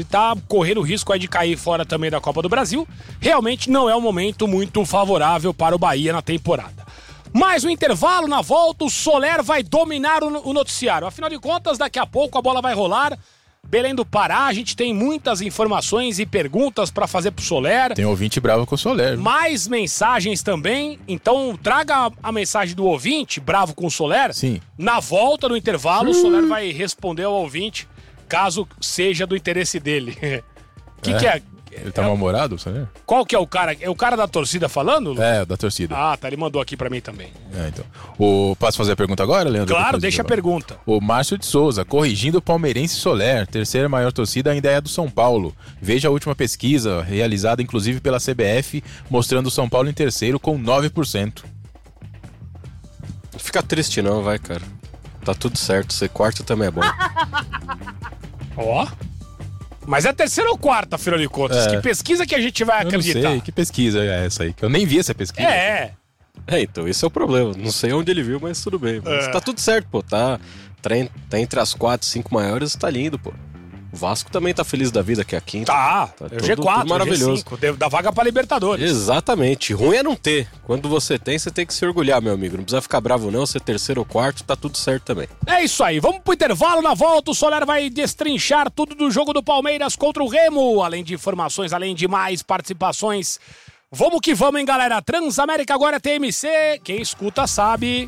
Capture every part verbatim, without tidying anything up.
tá correndo o risco aí de cair fora também da Copa do Brasil. Realmente não é um momento muito favorável para o Bahia na temporada. Mais um intervalo, na volta o Soler vai dominar o noticiário. Afinal de contas, daqui a pouco a bola vai rolar. Belém do Pará, a gente tem muitas informações e perguntas para fazer pro Soler. Tem ouvinte bravo com o Soler. Mais mensagens também, então traga a mensagem do ouvinte, bravo com o Soler. Sim. Na volta do intervalo, hum. o Soler vai responder ao ouvinte, caso seja do interesse dele. O que, é. que é? Ele tá mal-humorado, Soler? Qual que é o cara? É o cara da torcida falando? É, da torcida. Ah, tá, ele mandou aqui pra mim também. É, então. O... Posso fazer a pergunta agora, Leandro? Claro, deixa a pergunta. O Márcio de Souza, corrigindo o palmeirense Soler, terceira maior torcida ainda é a do São Paulo. Veja a última pesquisa, realizada inclusive pela C B F, mostrando o São Paulo em terceiro com nove por cento. Não fica triste não, vai, cara. Tá tudo certo, ser quarto também é bom. Ó... Mas é a terceira ou quarta, afinal de contas? É. Que pesquisa que a gente vai eu acreditar? Não sei, que pesquisa é essa aí? Que eu nem vi essa pesquisa. É. É, então, esse é o problema. Não sei onde ele viu, mas tudo bem. Mas é. Tá tudo certo, pô. Tá, tá entre as quatro, cinco maiores, tá lindo, pô. O Vasco também tá feliz da vida, que é a quinta. Tá, tá é o G quatro, tudo maravilhoso. G cinco, dá vaga pra Libertadores. Exatamente. Ruim é não ter. Quando você tem, você tem que se orgulhar, meu amigo. Não precisa ficar bravo não, ser terceiro ou quarto, tá tudo certo também. É isso aí, vamos pro intervalo, na volta o Soler vai destrinchar tudo do jogo do Palmeiras contra o Remo, além de informações, além de mais participações. Vamos que vamos, hein, galera. Transamérica agora é T M C, quem escuta sabe.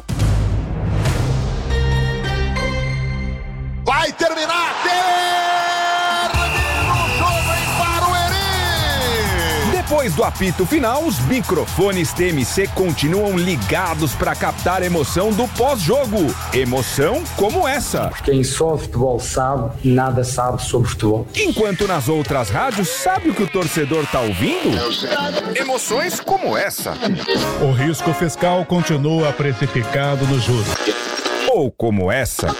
Vai terminar, Depois do apito final, os microfones T M C continuam ligados para captar a emoção do pós-jogo. Emoção como essa. Quem só futebol sabe, nada sabe sobre futebol. Enquanto nas outras rádios, sabe o que o torcedor tá ouvindo? Emoções como essa. O risco fiscal continua precificado no juros. Ou como essa.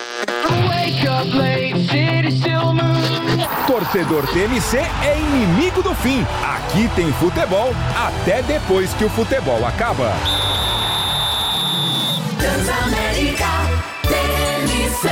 Torcedor T M C é inimigo do fim. Aqui tem futebol até depois que o futebol acaba. Transamérica T M C.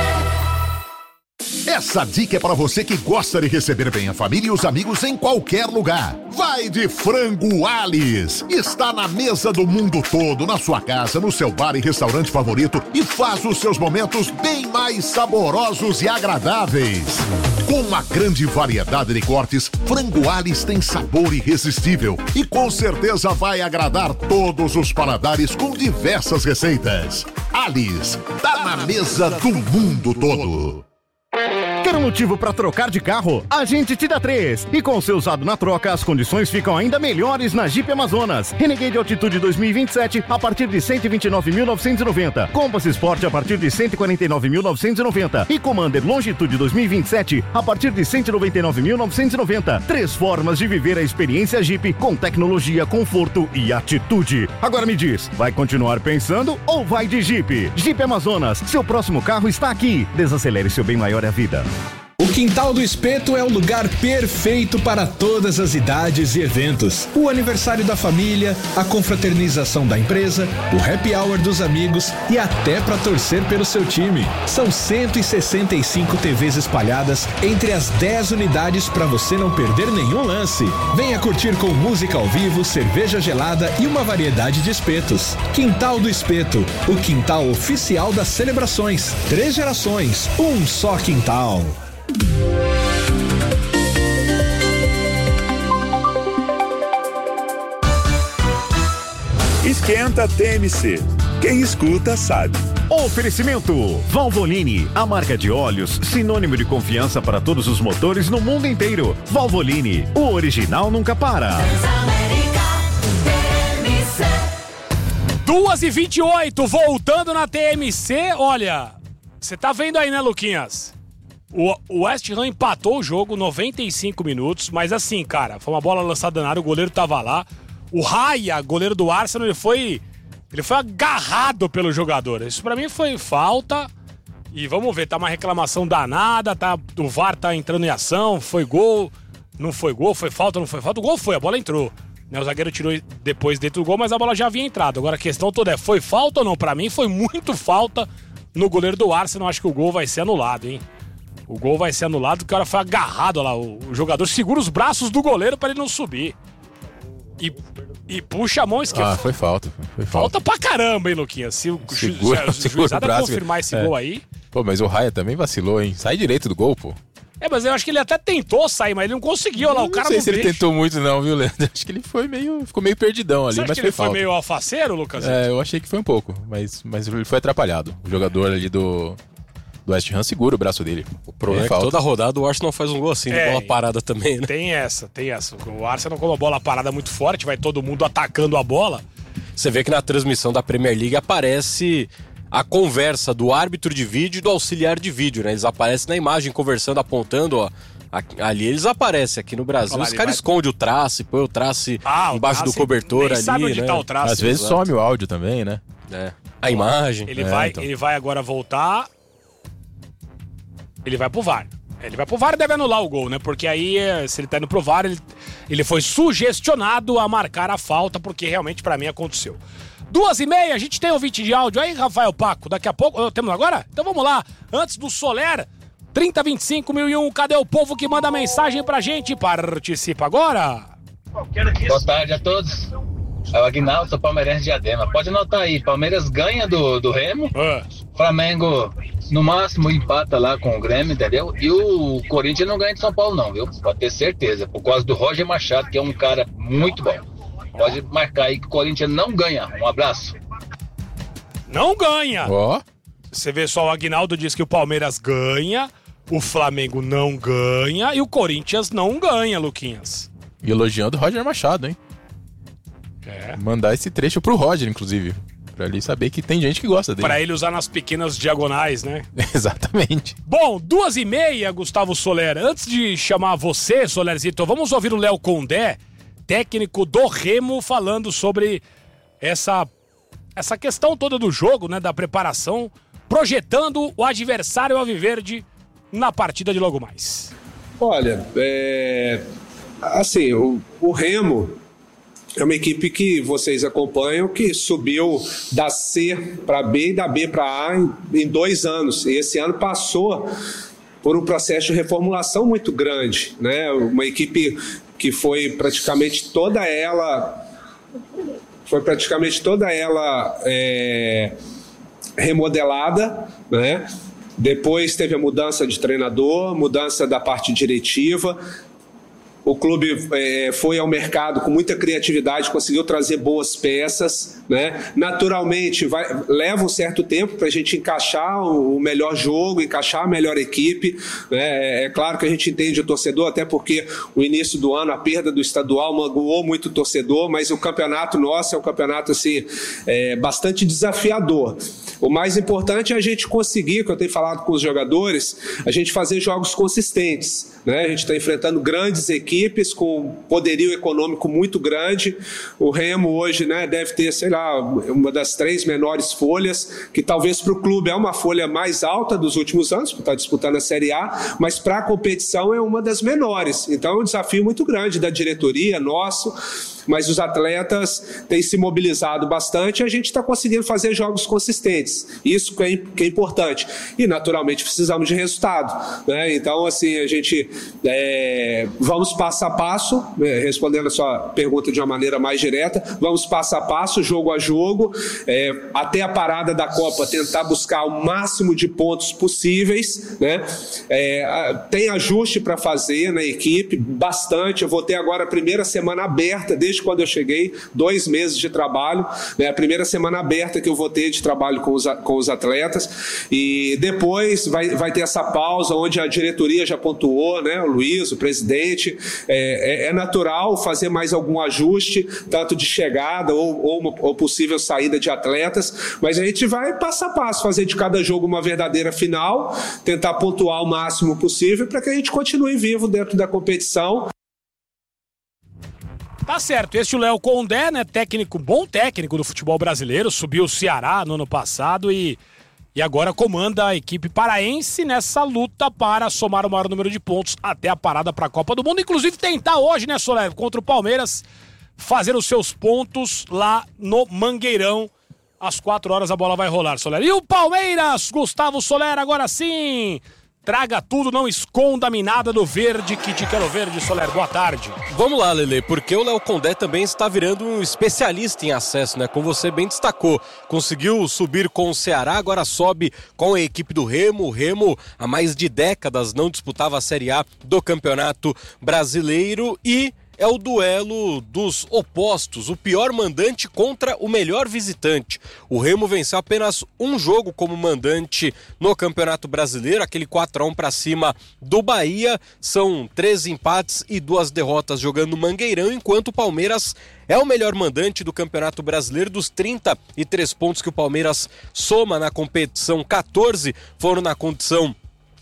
Essa dica é para você que gosta de receber bem a família e os amigos em qualquer lugar. Vai de Frango Alice. Está na mesa do mundo todo, na sua casa, no seu bar e restaurante favorito e faz os seus momentos bem mais saborosos e agradáveis. Com uma grande variedade de cortes, Frango Alice tem sabor irresistível e com certeza vai agradar todos os paladares com diversas receitas. Alice, tá na mesa do mundo todo. Quer um motivo para trocar de carro? A gente te dá três. E com o seu usado na troca, as condições ficam ainda melhores na Jeep Amazonas. Renegade Altitude dois mil e vinte e sete a partir de cento e vinte e nove mil novecentos e noventa. Compass Sport a partir de cento e quarenta e nove mil novecentos e noventa. E Commander Longitude dois mil e vinte e sete a partir de cento e noventa e nove mil novecentos e noventa. Três formas de viver a experiência Jeep com tecnologia, conforto e atitude. Agora me diz, vai continuar pensando ou vai de Jeep? Jeep Amazonas, seu próximo carro está aqui. Desacelere seu bem maior à vida. O Quintal do Espeto é o lugar perfeito para todas as idades e eventos. O aniversário da família, a confraternização da empresa, o happy hour dos amigos e até para torcer pelo seu time. São cento e sessenta e cinco T Vs espalhadas entre as dez unidades para você não perder nenhum lance. Venha curtir com música ao vivo, cerveja gelada e uma variedade de espetos. Quintal do Espeto, o quintal oficial das celebrações. Três gerações, um só quintal. Esquenta T M C. Quem escuta sabe. Oferecimento Valvoline, a marca de óleos sinônimo de confiança para todos os motores no mundo inteiro. Valvoline, o original nunca para. duas e vinte e oito, voltando na T M C. Olha, você tá vendo aí, né, Luquinhas? O, o West Ham empatou o jogo, noventa e cinco minutos, mas assim, cara, foi uma bola lançada na área, o goleiro tava lá. O Raya, goleiro do Arsenal, ele foi, ele foi agarrado pelo jogador. Isso pra mim foi falta. E vamos ver, tá uma reclamação danada, tá, o V A R tá entrando em ação, foi gol, não foi gol, foi falta, não foi falta. O gol foi, a bola entrou. Né, o zagueiro tirou depois dentro do gol, mas a bola já havia entrado. Agora a questão toda é, foi falta ou não? Pra mim foi muito falta no goleiro do Arsenal, acho que o gol vai ser anulado, hein? O gol vai ser anulado porque o cara foi agarrado lá. O, o jogador segura os braços do goleiro pra ele não subir. E, e puxa a mão esquerda. Ah, foi falta. Foi Falta falta. pra caramba, hein, Luquinhas? Se o, Segura, se, se o juizado confirmar esse é. gol aí... Pô, mas o Raia também vacilou, hein? Sai direito do gol, pô. É, mas eu acho que ele até tentou sair, mas ele não conseguiu. Olha lá, o cara não sei não se deixa. ele tentou muito não, viu, Leandro? Acho que ele foi meio, ficou meio perdidão ali, Você acha mas que foi ele falta. foi meio alfaceiro, Lucas? É, eu achei que foi um pouco, mas, mas ele foi atrapalhado. O jogador ali do, do West Ham segura o braço dele. O problema é, é que toda rodada o Arsenal faz um gol assim, é, de bola parada também, né? Tem essa, tem essa. O Arsenal com uma bola parada muito forte, vai todo mundo atacando a bola. Você vê que na transmissão da Premier League aparece a conversa do árbitro de vídeo e do auxiliar de vídeo, né? Eles aparecem na imagem conversando, apontando, ó. Ali eles aparecem, aqui no Brasil lá, os caras vai... escondem o trace, põe o trace ah, embaixo o trace, do cobertor nem ali, sabe onde né? Tá o trace. Às vezes some o áudio também, né? É. A imagem. Ele, é, vai, então. ele vai agora voltar. Ele vai pro V A R. Ele vai pro V A R e deve anular o gol, né? Porque aí, se ele tá indo pro V A R, ele, ele foi sugestionado a marcar a falta, porque realmente pra mim aconteceu. Duas e meia, a gente tem ouvinte de áudio aí, Rafael Paco, daqui a pouco, temos agora? Então vamos lá, antes do Soler, trinta, vinte e cinco, mil e um, cadê o povo que manda mensagem pra gente? Participa agora! Boa tarde a todos, é o Aguinaldo, sou palmeirense de Diadema. Pode anotar aí, Palmeiras ganha do, do Remo, é. Flamengo no máximo empata lá com o Grêmio, entendeu? E o Corinthians não ganha de São Paulo não, viu? Pode ter certeza, por causa do Roger Machado, que é um cara muito bom. Pode marcar aí que o Corinthians não ganha. Um abraço. Não ganha! Ó. Oh. Você vê só, o Aguinaldo diz que o Palmeiras ganha, o Flamengo não ganha e o Corinthians não ganha, Luquinhas. E elogiando o Roger Machado, hein? É. Mandar esse trecho pro Roger, inclusive. Pra ele saber que tem gente que gosta dele. Pra ele usar nas pequenas diagonais, né? Exatamente. Bom, duas e meia, Gustavo Soler. Antes de chamar você, Solerzito, vamos ouvir o Léo Condé, técnico do Remo, falando sobre essa, essa questão toda do jogo, né? Da preparação, projetando o adversário alviverde na partida de logo mais. Olha, é... assim, o, o Remo é uma equipe que vocês acompanham, que subiu da C para B e da B para A em, em dois anos. E esse ano passou por um processo de reformulação muito grande, né? Uma equipe que foi praticamente toda ela, foi praticamente toda ela é, remodelada, né? Depois teve a mudança de treinador, mudança da parte diretiva. O clube é, foi ao mercado com muita criatividade, conseguiu trazer boas peças, né? Naturalmente, vai, leva um certo tempo para a gente encaixar o, o melhor jogo, encaixar a melhor equipe, né? É, é claro que a gente entende o torcedor, até porque o início do ano, a perda do estadual magoou muito o torcedor, mas o campeonato nosso é um campeonato assim, é, bastante desafiador. O mais importante é a gente conseguir, que eu tenho falado com os jogadores, a gente fazer jogos consistentes, né? A gente está enfrentando grandes equipes, equipes com poderio econômico muito grande. O Remo hoje, né, deve ter, sei lá, uma das três menores folhas, que talvez para o clube é uma folha mais alta dos últimos anos, porque está disputando a Série A, mas para a competição é uma das menores. Então é um desafio muito grande da diretoria, nosso, mas os atletas têm se mobilizado bastante e a gente está conseguindo fazer jogos consistentes. Isso que é, que é importante. E, naturalmente, precisamos de resultado, né? Então, assim, a gente é, vamos passo a passo, é, respondendo a sua pergunta de uma maneira mais direta, vamos passo a passo, jogo a jogo, é, até a parada da Copa, tentar buscar o máximo de pontos possíveis, né? É, tem ajuste para fazer na equipe, bastante. Eu vou ter agora a primeira semana aberta, desde quando eu cheguei, dois meses de trabalho, né? A primeira semana aberta que eu vou ter de trabalho com os, com os atletas, e depois vai, vai ter essa pausa onde a diretoria já pontuou, né? O Luiz, o presidente, é, é, é natural fazer mais algum ajuste, tanto de chegada ou, ou, uma, ou possível saída de atletas, mas a gente vai passo a passo, fazer de cada jogo uma verdadeira final, tentar pontuar o máximo possível para que a gente continue vivo dentro da competição. Tá certo, esse é o Léo Condé, né, técnico, bom técnico do futebol brasileiro, subiu o Ceará no ano passado e, e agora comanda a equipe paraense nessa luta para somar o maior número de pontos até a parada para a Copa do Mundo, inclusive tentar hoje, né, Soler, contra o Palmeiras, fazer os seus pontos lá no Mangueirão. Às quatro horas a bola vai rolar, Soler. E o Palmeiras, Gustavo Soler, agora sim, traga tudo, não esconda-me nada do verde que te quero verde, Soler. Boa tarde. Vamos lá, Lelê, porque o Léo Condé também está virando um especialista em acesso, né? Como você bem destacou, conseguiu subir com o Ceará, agora sobe com a equipe do Remo. O Remo, há mais de décadas, não disputava a Série A do Campeonato Brasileiro e é o duelo dos opostos, o pior mandante contra o melhor visitante. O Remo venceu apenas um jogo como mandante no Campeonato Brasileiro, aquele quatro a um para cima do Bahia. São três empates e duas derrotas jogando no Mangueirão, enquanto o Palmeiras é o melhor mandante do Campeonato Brasileiro. Dos trinta e três pontos que o Palmeiras soma na competição, quatorze foram na condição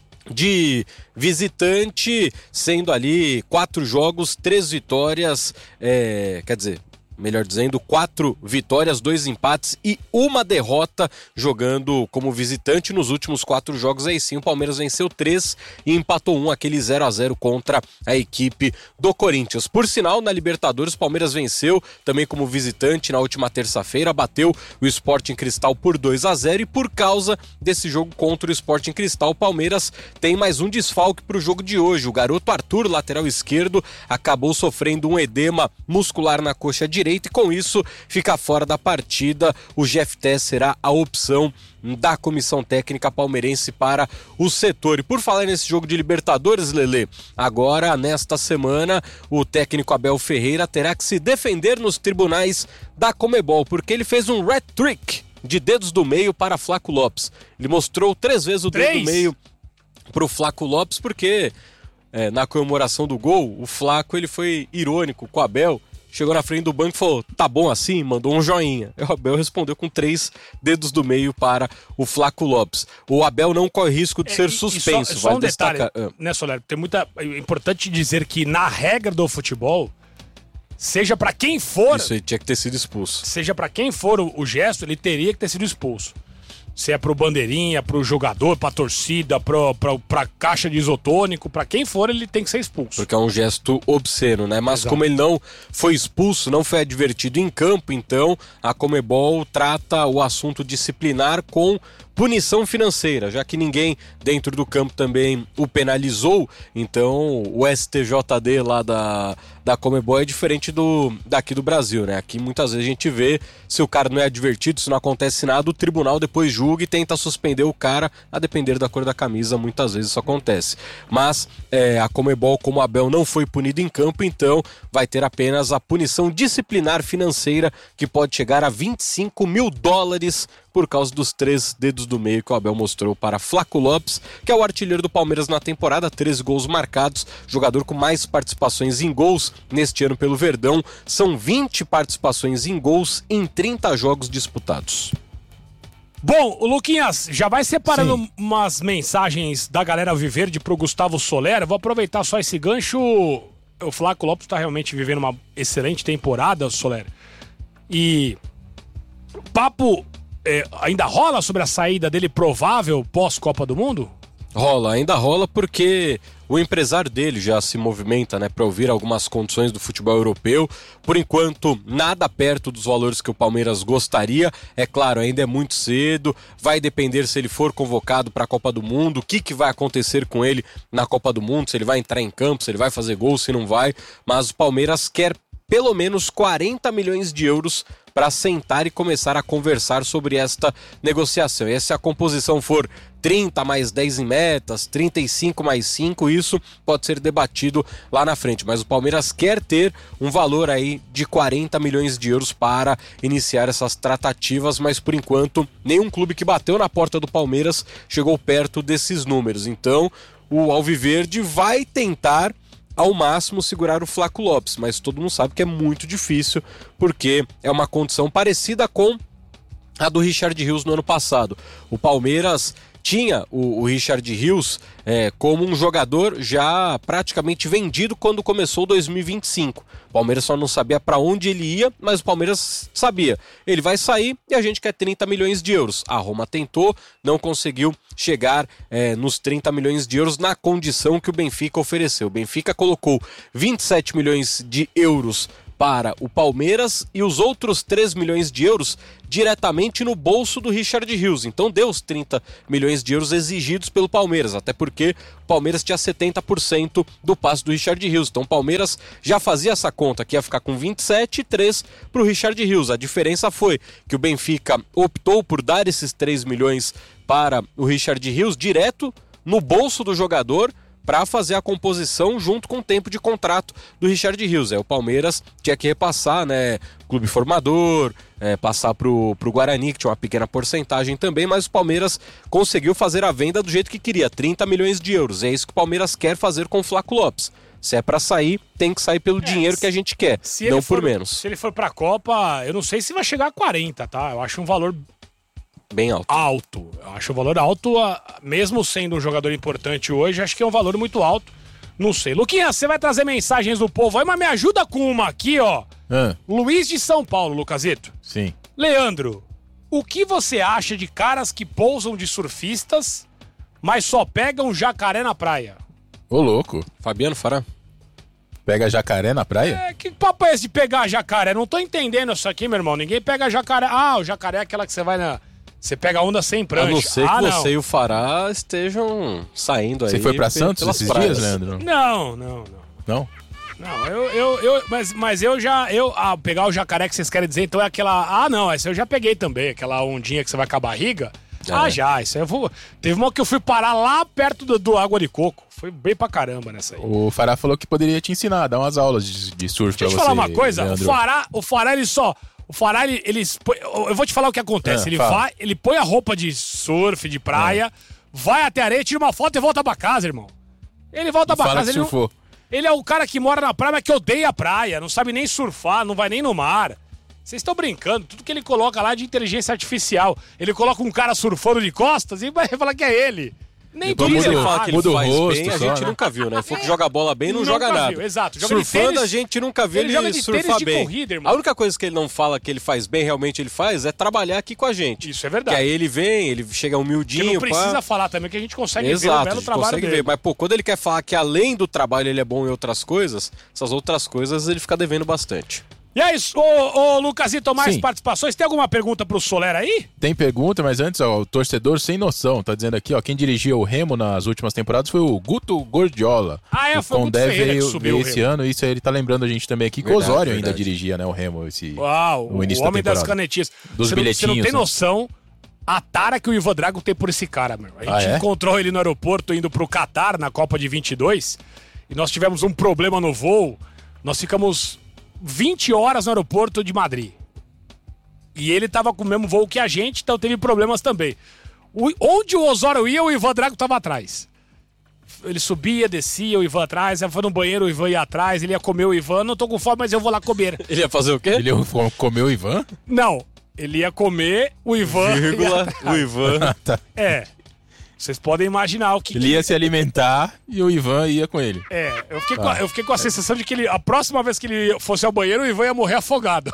de visitante, sendo ali quatro jogos, três vitórias, é, quer dizer, melhor dizendo, quatro vitórias, dois empates e uma derrota jogando como visitante. Nos últimos quatro jogos aí sim, o Palmeiras venceu três e empatou um, aquele zero a zero contra a equipe do Corinthians. Por sinal, na Libertadores, o Palmeiras venceu também como visitante na última terça-feira, bateu o Sporting Cristal por dois a zero e por causa desse jogo contra o Sporting Cristal, o Palmeiras tem mais um desfalque para o jogo de hoje. O garoto Arthur, lateral esquerdo, acabou sofrendo um edema muscular na coxa direita e com isso fica fora da partida. O G F T será a opção da comissão técnica palmeirense para o setor. E por falar nesse jogo de Libertadores, Lelê, agora nesta semana o técnico Abel Ferreira terá que se defender nos tribunais da Conmebol, porque ele fez um red trick de dedos do meio para Flaco Lopes. Ele mostrou três vezes o Três? dedo do meio para o Flaco Lopes, porque é, na comemoração do gol, o Flaco ele foi irônico com o Abel. Chegou na frente do banco e falou, tá bom assim? Mandou um joinha. E o Abel respondeu com três dedos do meio para o Flaco Lopes. O Abel não corre risco de É, ser e- e suspenso. Só, só vai um detalhe, destacar... né, Soler? Tem muita... É importante dizer que na regra do futebol, seja pra quem for... Isso aí tinha que ter sido expulso. Seja pra quem for o, o gesto, ele teria que ter sido expulso. Se é pro bandeirinha, pro jogador, pra torcida, pro, pra, pra caixa de isotônico, pra quem for, ele tem que ser expulso. Porque é um gesto obsceno, né? Mas Exato. como ele não foi expulso, não foi advertido em campo, então a Conmebol trata o assunto disciplinar com punição financeira, já que ninguém dentro do campo também o penalizou. Então o S T J D lá da, da Conmebol é diferente do, daqui do Brasil, né? Aqui muitas vezes a gente vê, se o cara não é advertido, se não acontece nada, o tribunal depois julga e tenta suspender o cara, a depender da cor da camisa, muitas vezes isso acontece. Mas é, a Conmebol, como o Abel não foi punido em campo, então vai ter apenas a punição disciplinar financeira, que pode chegar a vinte e cinco mil dólares por causa dos três dedos do meio que o Abel mostrou para Flaco Lopes, que é o artilheiro do Palmeiras na temporada, treze gols marcados, jogador com mais participações em gols neste ano pelo Verdão, são vinte participações em gols em trinta jogos disputados. Bom, o Luquinhas, já vai separando Sim. umas mensagens da galera Alviverde pro Gustavo Soler. Eu vou aproveitar só esse gancho. O Flaco Lopes tá realmente vivendo uma excelente temporada, Soler. E papo é, ainda rola sobre a saída dele provável pós-Copa do Mundo? Rola, ainda rola porque o empresário dele já se movimenta, né, para ouvir algumas condições do futebol europeu. Por enquanto, nada perto dos valores que o Palmeiras gostaria. É claro, ainda é muito cedo, vai depender se ele for convocado para a Copa do Mundo, o que, que vai acontecer com ele na Copa do Mundo, se ele vai entrar em campo, se ele vai fazer gol, se não vai. Mas o Palmeiras quer pelo menos quarenta milhões de euros para sentar e começar a conversar sobre esta negociação. E se a composição for trinta mais dez em metas, trinta e cinco mais cinco, isso pode ser debatido lá na frente. Mas o Palmeiras quer ter um valor aí de quarenta milhões de euros para iniciar essas tratativas, mas por enquanto nenhum clube que bateu na porta do Palmeiras chegou perto desses números. Então o Alviverde vai tentar ao máximo segurar o Flaco Lopes, mas todo mundo sabe que é muito difícil, porque é uma condição parecida com a do Richard Rios no ano passado. O Palmeiras tinha o, o Richard Rios é, como um jogador já praticamente vendido quando começou dois mil e vinte e cinco. O Palmeiras só não sabia para onde ele ia, mas o Palmeiras sabia. Ele vai sair e a gente quer trinta milhões de euros. A Roma tentou, não conseguiu chegar é, nos trinta milhões de euros na condição que o Benfica ofereceu. O Benfica colocou vinte e sete milhões de euros para o Palmeiras e os outros três milhões de euros diretamente no bolso do Richard Rios. Então deu os trinta milhões de euros exigidos pelo Palmeiras, até porque o Palmeiras tinha setenta por cento do passe do Richard Rios. Então o Palmeiras já fazia essa conta, que ia ficar com vinte e sete e três para o Richard Rios. A diferença foi que o Benfica optou por dar esses três milhões para o Richard Rios direto no bolso do jogador, para fazer a composição junto com o tempo de contrato do Richard Rios. É, o Palmeiras tinha que repassar, né, clube formador, é, passar pro, pro Guarani, que tinha uma pequena porcentagem também, mas o Palmeiras conseguiu fazer a venda do jeito que queria, trinta milhões de euros. É isso que o Palmeiras quer fazer com o Flaco Lopes. Se é para sair, tem que sair pelo é, dinheiro que a gente quer, não for, por menos. Se ele for pra Copa, eu não sei se vai chegar a quarenta, tá? Eu acho um valor... bem alto. Alto. Eu acho o valor alto, mesmo sendo um jogador importante hoje, acho que é um valor muito alto. Não sei. Luquinhas, você vai trazer mensagens do povo aí, mas me ajuda com uma aqui, ó. Ah. Luiz de São Paulo, Lucasito. Sim. Leandro, o que você acha de caras que pousam de surfistas, mas só pegam jacaré na praia? Ô, louco. Fabiano Fará. Pega jacaré na praia? É, que papo é esse de pegar jacaré? Não tô entendendo isso aqui, meu irmão. Ninguém pega jacaré. Ah, o jacaré é aquela que você vai na... Você pega onda sem prancha. A não ser ah, que não. você e o Fará estejam saindo aí. Você foi pra Santos esses praias, Leandro? Não, não, não. Não? Não, eu, eu, eu mas, mas eu já, eu, ah, pegar o jacaré que vocês querem dizer, então é aquela, ah não, essa eu já peguei também, aquela ondinha que você vai com a barriga. Ah, ah já, isso aí eu vou, teve uma que eu fui parar lá perto do, do Água de Coco, foi bem pra caramba nessa aí. O Fará falou que poderia te ensinar, dar umas aulas de, de surf Deixa pra você. Deixa eu te falar uma coisa, Leandro. o Fará, o Fará ele só... O Fará, ele, ele... Eu vou te falar o que acontece. Ah, ele fala. vai, ele põe a roupa de surf, de praia, é. vai até a areia, tira uma foto e volta pra casa, irmão. Ele volta e pra fala casa. Que ele, surfou. não, ele é o cara que mora na praia, mas que odeia a praia, não sabe nem surfar, não vai nem no mar. Vocês estão brincando, tudo que ele coloca lá é de inteligência artificial. Ele coloca um cara surfando de costas e vai falar que é ele. Nem por isso ele errado. fala que ele faz rosto, bem, a só, gente né? nunca viu, né? Foi que joga bola bem, não Nunca joga nada. viu, exato. Joga Surfando, de tênis, a gente nunca viu ele, ele, joga de surfar tênis de bem. corrida, irmão. A única coisa que ele não fala que ele faz bem, realmente ele faz, é trabalhar aqui com a gente. Isso é verdade. Que aí ele vem, ele chega humildinho. Que não precisa pá. falar também, que a gente consegue Exato, ver o a belo gente trabalho consegue dele. ver. Mas, pô, quando ele quer falar que além do trabalho ele é bom em outras coisas, essas outras coisas ele fica devendo bastante. E é isso, ô, ô Lucasito, mais Sim. participações? Tem alguma pergunta pro Soler aí? Tem pergunta, mas antes, ó, o torcedor sem noção, tá dizendo aqui, ó, quem dirigia o Remo nas últimas temporadas foi o Guto Gordiola. Ah, é, o foi o Guto Condé Ferreira que veio, subiu veio o esse Remo. ano, isso aí ele tá lembrando a gente também aqui, que o Verdade, Osório ainda verdade. dirigia, né, o Remo, esse, Uau, no início o homem da das temporada. canetinhas. Dos você não, você não bilhetinhos, tem né? noção a tara que o Ivan Drago tem por esse cara, meu. A gente Ah, é? encontrou ele no aeroporto indo pro Catar, na Copa de vinte e dois, e nós tivemos um problema no voo, nós ficamos vinte horas no aeroporto de Madrid. E ele tava com o mesmo voo que a gente, então teve problemas também. O, onde o Osório ia, o Ivan Drago tava atrás. Ele subia, descia, o Ivan atrás, ia no banheiro, o Ivan ia atrás, ele ia comer o Ivan, não tô com fome, mas eu vou lá comer. Ele ia fazer o quê? Ele comeu o Ivan? Não, ele ia comer o Ivan. Vírgula, ia o Ivan. Tá. É, vocês podem imaginar o que... Ele ia se alimentar e o Ivan ia com ele. É, eu fiquei, Ah. com a, eu fiquei com a sensação de que ele, a próxima vez que ele fosse ao banheiro, o Ivan ia morrer afogado.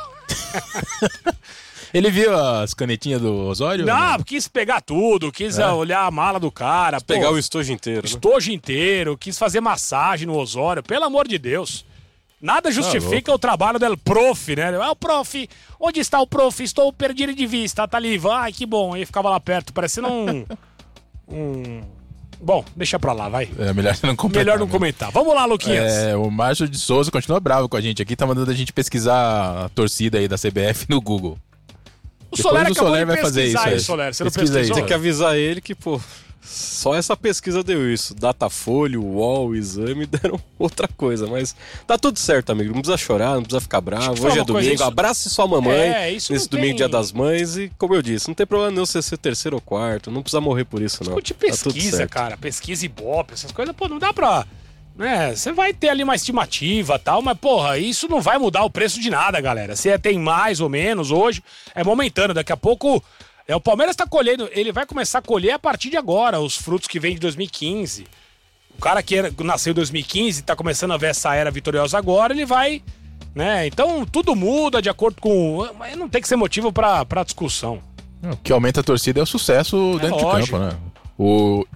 Ele viu as canetinhas do Osório? Não, quis pegar tudo, quis É. olhar a mala do cara. pô, Pegar o estojo inteiro. né? estojo inteiro, quis fazer massagem no Osório, pelo amor de Deus. Nada justifica o trabalho do prof, né? Ah, o prof, onde está o prof? Estou perdido de vista, tá ali, Ivan. Ai, que bom. Aí ficava lá perto, parecendo um... um... Bom, deixa pra lá, vai. É melhor não comentar. Melhor não comentar. Vamos lá, Luquinhas. É, o Márcio de Souza continua bravo com a gente aqui, tá mandando a gente pesquisar a torcida aí da C B F no Google. O Soler Depois o acabou Soler de vai fazer pesquisar isso aí. aí, Soler. Você não Pesquisa aí, pesquisou? Tem que avisar ele que, pô, só essa pesquisa deu isso. Datafolha, o U O L, o exame deram outra coisa. Mas tá tudo certo, amigo. Não precisa chorar, não precisa ficar bravo. Deixa eu te falar Hoje é uma coisa, domingo. isso- Abrace sua mamãe É, isso nesse não domingo, tem- dia das mães. E, como eu disse, não tem problema nenhum você ser terceiro ou quarto. Não precisa morrer por isso, não. Discute Tá tudo pesquisa, certo. cara. Pesquisa e Ibope, essas coisas, pô, não dá pra... Né? Você vai ter ali uma estimativa e tal, mas, porra, isso não vai mudar o preço de nada, galera. Se é, tem mais ou menos hoje, é momentâneo. Daqui a pouco, é, o Palmeiras tá colhendo, ele vai começar a colher a partir de agora, os frutos que vem de dois mil e quinze. O cara que era, nasceu em dois mil e quinze, tá começando a ver essa era vitoriosa agora, ele vai... Né? Então, tudo muda de acordo com... Mas não tem que ser motivo pra, pra discussão. O que aumenta a torcida é o sucesso É dentro lógico. de campo, né? O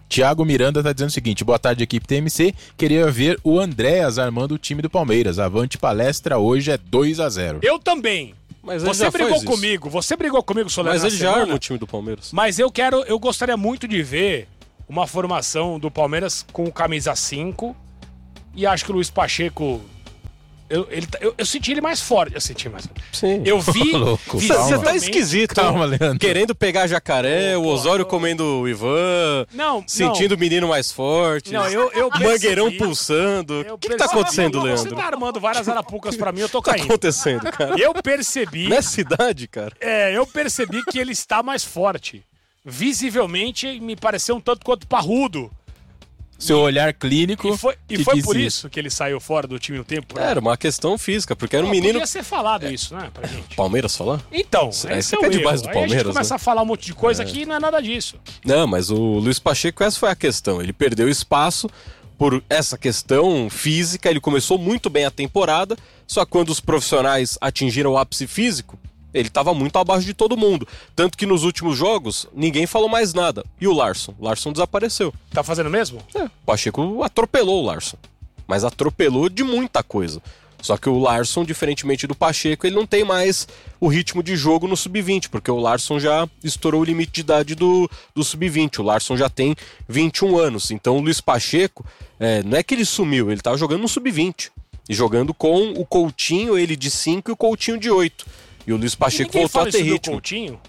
Tiago Miranda tá dizendo o seguinte: boa tarde, equipe T M C. Queria ver o Andréas armando o time do Palmeiras. Avante palestra, hoje é dois a zero. Eu também. Mas você brigou comigo, você brigou comigo, Soler. Mas ele já semana, arma o time do Palmeiras. Mas eu quero, eu gostaria muito de ver uma formação do Palmeiras com camisa cinco. E acho que o Luiz Pacheco. Eu, ele, eu, eu senti ele mais forte. Eu senti mais. Sim. Eu vi. Você tá esquisito. Calma, Leandro. Querendo pegar jacaré, o Osório comendo o Ivan. Não, sentindo não. o menino mais forte. Não, eu, eu Mangueirão pulsando. O que, que tá acontecendo, não, Leandro? Você tá armando várias arapucas pra mim, eu tô caindo. O que tá acontecendo, cara? Eu percebi. Nessa idade, cara? É, eu percebi que ele está mais forte. Visivelmente, me pareceu um tanto quanto parrudo. Seu olhar clínico. E foi, e foi por isso que ele saiu fora do time um tempo? Né? Era uma questão física, porque era um Pô, menino. Podia ser falado isso, né, pra gente. Palmeiras falar? Então, Esse esse é, é o demais erro. do Aí a gente Palmeiras. começa né? a falar um monte de coisa É. aqui e não é nada disso. Não, mas o Luiz Pacheco, essa foi a questão. Ele perdeu espaço por essa questão física. Ele começou muito bem a temporada, só que quando os profissionais atingiram o ápice físico, ele estava muito abaixo de todo mundo. Tanto que nos últimos jogos, ninguém falou mais nada. E o Larson? O Larson desapareceu. Tá fazendo mesmo? É, o Pacheco atropelou o Larson. Mas atropelou de muita coisa. Só que o Larson, diferentemente do Pacheco, ele não tem mais o ritmo de jogo no sub vinte, porque o Larson já estourou o limite de idade do, do sub vinte. O Larson já tem vinte e um anos. Então o Luiz Pacheco, é, não é que ele sumiu, ele estava jogando no sub vinte. E jogando com o Coutinho, ele de cinco e o Coutinho de oito. E o Luiz Pacheco voltou a ter ritmo. Coutinho?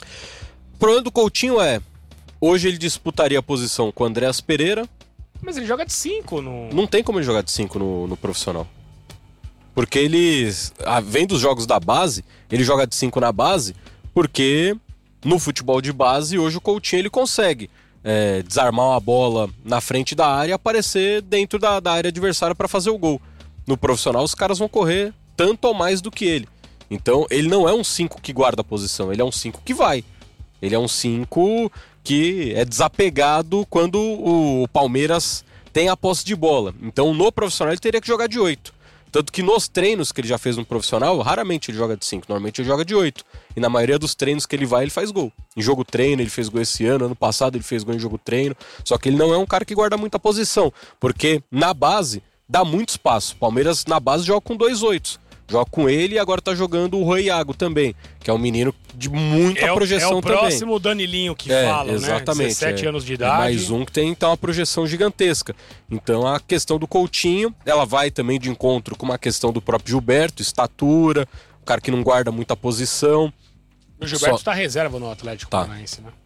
O problema do Coutinho é, hoje ele disputaria a posição com o Andréas Pereira. Mas ele joga de cinco no... Não tem como ele jogar de cinco no, no profissional. Porque ele, vendo os jogos da base, ele joga de cinco na base, porque no futebol de base, hoje o Coutinho ele consegue é, desarmar uma bola na frente da área e aparecer dentro da, da área adversária para fazer o gol. No profissional, os caras vão correr tanto ou mais do que ele. Então, ele não é um cinco que guarda a posição, ele é um cinco que vai. Ele é um cinco que é desapegado quando o Palmeiras tem a posse de bola. Então, no profissional, ele teria que jogar de oito. Tanto que nos treinos que ele já fez no profissional, raramente ele joga de cinco, normalmente ele joga de oito. E na maioria dos treinos que ele vai, ele faz gol. Em jogo treino, ele fez gol esse ano, ano passado ele fez gol em jogo treino. Só que ele não é um cara que guarda muita posição, porque na base dá muito espaço. Palmeiras na base joga com dois oitos. Joga com ele e agora tá jogando o Juan Iago também, que é um menino de muita é o, projeção também. É o também. próximo Danilinho que é, fala, exatamente, né? dezessete é. anos de idade. É mais um que tem então uma projeção gigantesca. Então a questão do Coutinho, ela vai também de encontro com uma questão do próprio Gilberto, estatura, o cara que não guarda muita posição. O Gilberto Só... tá reserva no Atlético tá. Paranaense, né?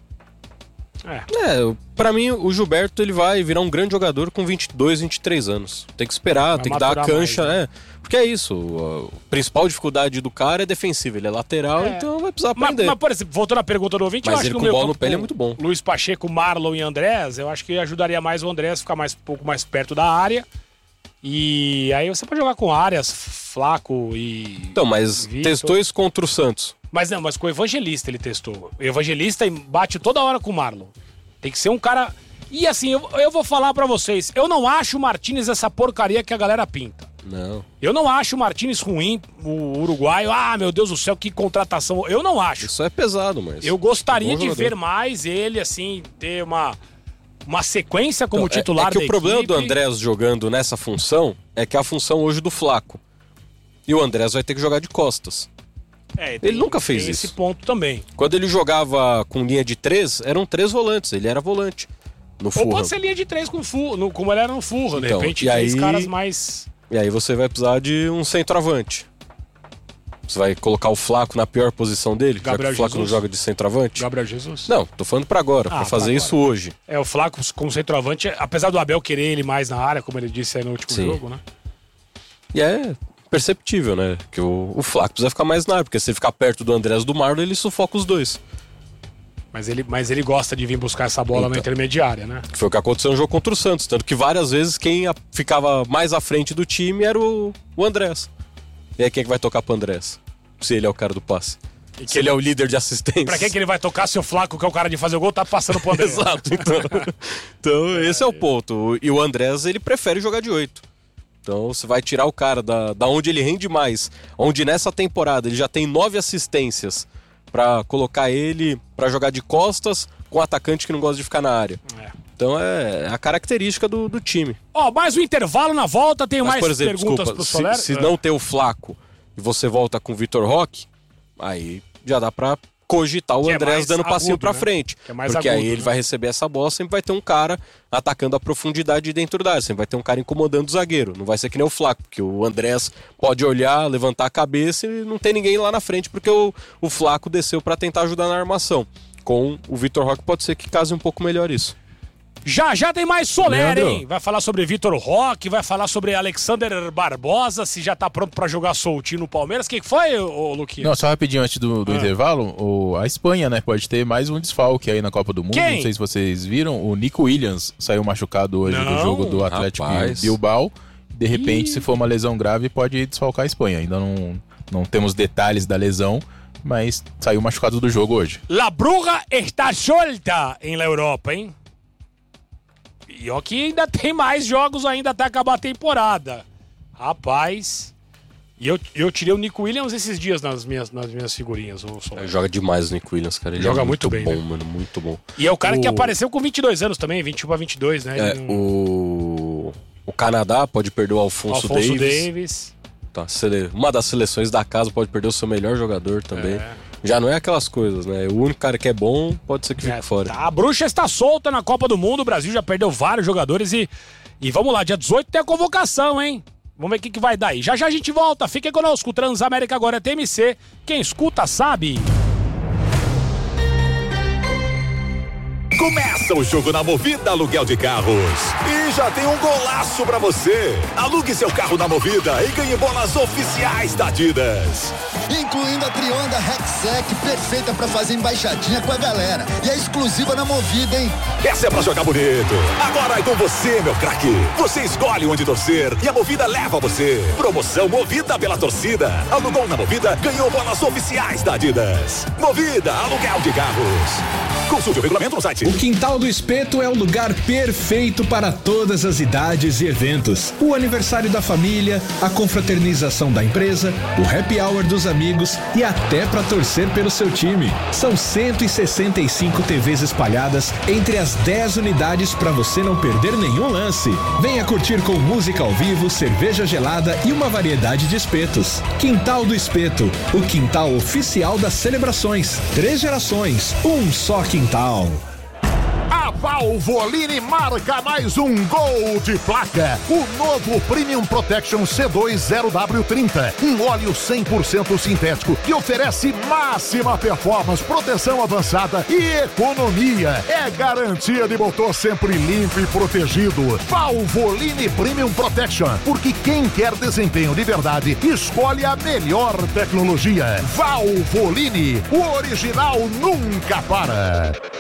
É. é, pra mim o Gilberto ele vai virar um grande jogador com vinte e dois, vinte e três anos. Tem que esperar, vai tem que dar a cancha, mais, né? é. Porque é isso, a principal dificuldade do cara é defensiva, ele é lateral, é. então vai precisar aprender. Mas, mas, por exemplo, voltando à pergunta do ouvinte, mas eu acho ele que com o meu bola no campo, pé ele é muito bom. Luiz Pacheco, Marlon e Andrés, eu acho que ajudaria mais o Andrés a ficar mais, um pouco mais perto da área. E aí você pode jogar com Arias, Flaco e... Então, mas Victor. testou isso contra o Santos. Mas não, mas com o Evangelista ele testou. O Evangelista bate toda hora com o Marlon. Tem que ser um cara... E assim, eu, eu vou falar pra vocês, eu não acho o Martínez essa porcaria que a galera pinta. Não. Eu não acho o Martínez ruim, o uruguaio. Ah, meu Deus do céu, que contratação. Eu não acho. Isso é pesado, mas... Eu gostaria é de ver mais ele, assim, ter uma, uma sequência como então, titular é, é que da o problema equipe. do Andrés jogando nessa função é que é a função hoje do Flaco. E o Andrés vai ter que jogar de costas. É, tem, ele nunca fez tem isso. esse ponto também. Quando ele jogava com linha de três, eram três volantes, ele era volante no Ou Fulham. pode ser linha de três com fu, no, como ele era no Fulham, de Então, repente e três aí- caras mais... E aí você vai precisar de um centroavante. Você vai colocar o Flaco na pior posição dele, Gabriel já que o Flaco Jesus? não joga de centroavante? Gabriel Jesus? Não, tô falando pra agora, Ah, pra fazer pra isso hoje. É, o Flaco como centroavante, apesar do Abel querer ele mais na área, como ele disse aí no último Sim. jogo, né? E é perceptível, né? Que o, o Flaco precisa ficar mais na área, porque se ele ficar perto do Andrés do Marlon, ele sufoca os dois. Mas ele, mas ele gosta de vir buscar essa bola Então. na intermediária, né? Que foi o que aconteceu no jogo contra o Santos. Tanto que várias vezes quem a- ficava mais à frente do time era o, o Andrés. E aí quem é que vai tocar pro Andrés? Se ele é o cara do passe. E Se ele é o líder de assistência. Pra que, que ele vai tocar se o Flaco, que é o cara de fazer o gol, tá passando pro André? Exato, então. Então, esse é o ponto. E o Andrés, ele prefere jogar de oito. Então, você vai tirar o cara da, da onde ele rende mais. Onde nessa temporada ele já tem nove assistências pra colocar ele pra jogar de costas com um atacante que não gosta de ficar na área. É. Então é a característica do, do time. Ó, oh, mais um intervalo na volta, tem mais por exemplo, perguntas desculpa, pro Soler. Se, se é. não ter o Flaco e você volta com o Vitor Roque, aí já dá pra cogitar o que Andrés é dando agudo, passinho pra né? frente. Que é mais porque agudo, aí ele né? vai receber essa bola, sempre vai ter um cara atacando a profundidade dentro da área, sempre vai ter um cara incomodando o zagueiro. Não vai ser que nem o Flaco, porque o Andrés pode olhar, levantar a cabeça e não tem ninguém lá na frente, porque o, o Flaco desceu pra tentar ajudar na armação. Com o Vitor Roque pode ser que case um pouco melhor isso. Já, já tem mais Soler, Leandro. hein? Vai falar sobre Vitor Roque, vai falar sobre Alexander Barbosa, se já tá pronto pra jogar soltinho no Palmeiras. O que que foi, ô, Luquinhas? Não, só rapidinho antes do, do Ah. intervalo, o, a Espanha, né, pode ter mais um desfalque aí na Copa do Mundo. Quem? Não sei se vocês viram, o Nico Williams saiu machucado hoje Não, do jogo do Atlético rapaz. Bilbao. De repente, Ih. se for uma lesão grave, pode desfalcar a Espanha. Ainda não, não temos detalhes da lesão, mas saiu machucado do jogo hoje. La Bruja está solta em la Europa, hein? E ó que ainda tem mais jogos ainda até acabar a temporada. Rapaz. E eu, eu tirei o Nico Williams esses dias nas minhas, nas minhas figurinhas. ô Soler. Joga demais o Nico Williams, cara. Ele Joga é muito muito, bem, bom, né? mano. Muito bom. E é o cara que O- apareceu com vinte e dois anos também, vinte e um pra vinte e dois, né? É, Ele não- o... o Canadá pode perder o Alfonso, Alfonso Davis. Davis. Tá, sele- Uma das seleções da casa pode perder o seu melhor jogador também. É. Já não é aquelas coisas, né? O único cara que é bom pode ser que fique É, fora. tá, a bruxa está solta na Copa do Mundo. O Brasil já perdeu vários jogadores e, e vamos lá, dia dezoito tem a convocação, hein? Vamos ver o que, que vai dar aí. Já já a gente volta. Fiquem conosco. O Transamérica agora é T M C. Quem escuta sabe. Começa o jogo na Movida Aluguel de Carros. E já tem um golaço pra você. Alugue seu carro na Movida e ganhe bolas oficiais da Adidas. Incluindo a Trionda Rexec, perfeita pra fazer embaixadinha com a galera. E é exclusiva na Movida, hein? Essa é pra jogar bonito. Agora é com você, meu craque. Você escolhe onde torcer e a Movida leva você. Promoção Movida pela torcida. Alugou na Movida, ganhou bolas oficiais da Adidas. Movida Aluguel de Carros. Consulte o regulamento no site. O Quintal do Espeto é o lugar perfeito para todas as idades e eventos. O aniversário da família, a confraternização da empresa, o happy hour dos amigos e até para torcer pelo seu time. São cento e sessenta e cinco T Vs espalhadas entre as dez unidades para você não perder nenhum lance. Venha curtir com música ao vivo, cerveja gelada e uma variedade de espetos. Quintal do Espeto, o quintal oficial das celebrações. Três gerações, um só quintal. A Valvoline marca mais um gol de placa. O novo Premium Protection C dois zero W trinta. Um óleo cem por cento sintético que oferece máxima performance, proteção avançada e economia. É garantia de motor sempre limpo e protegido. Valvoline Premium Protection. Porque quem quer desempenho de verdade escolhe a melhor tecnologia. Valvoline. O original nunca para.